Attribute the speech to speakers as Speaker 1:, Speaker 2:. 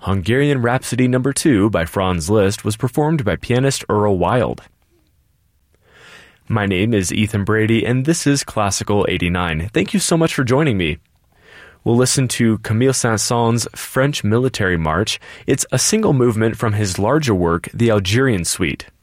Speaker 1: Hungarian Rhapsody No. 2 by Franz Liszt was performed by pianist Earl Wild. My name is Ethan Brady, and this is Classical 89. Thank you so much for joining me. We'll listen to Camille Saint-Saëns' French Military March. It's a single movement from his larger work, the Algerian Suite.